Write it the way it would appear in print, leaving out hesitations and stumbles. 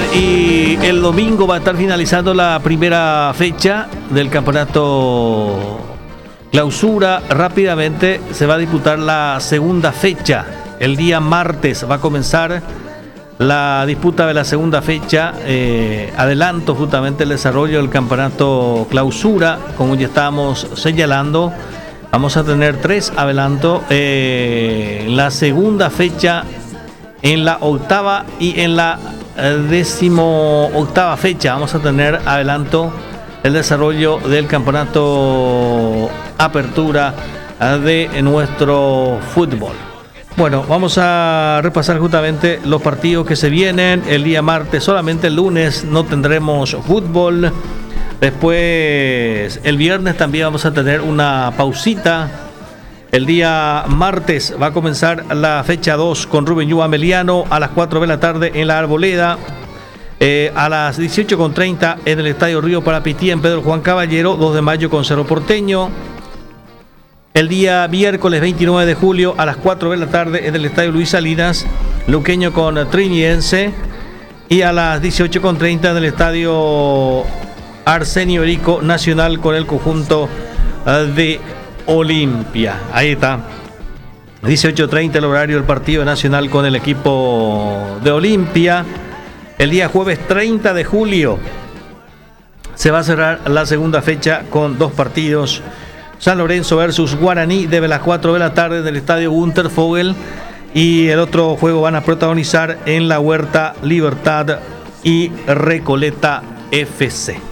y el domingo va a estar finalizando la primera fecha del campeonato Clausura. Rápidamente se va a disputar la segunda fecha. El día martes va a comenzar la disputa de la segunda fecha. Adelanto justamente el desarrollo del campeonato Clausura, como ya estábamos señalando. Vamos a tener 3 adelantos. La segunda fecha, en la octava y en la 18ª fecha vamos a tener adelanto el desarrollo del campeonato Apertura de nuestro fútbol. Bueno, vamos a repasar justamente los partidos que se vienen el día martes. Solamente el lunes no tendremos fútbol. Después el viernes también vamos a tener una pausita. El día martes va a comenzar la fecha 2 con Rubén Yu Ameliano a las 4 de la tarde en la Arboleda. A las 18:30 en el Estadio Río Parapití en Pedro Juan Caballero. 2 de mayo con Cerro Porteño. El día miércoles 29 de julio a las 4 de la tarde en el Estadio Luis Salinas, Luqueño con Trinidense. Y a las 18:30 en el Estadio Arsenio Erico, Nacional con el conjunto de Olimpia. Ahí está. 18:30 el horario del partido nacional con el equipo de Olimpia. El día jueves 30 de julio se va a cerrar la segunda fecha con 2 partidos. San Lorenzo versus Guaraní desde las 4 de la tarde en el estadio Gunter-Fogel. Y el otro juego van a protagonizar en la Huerta Libertad y Recoleta FC.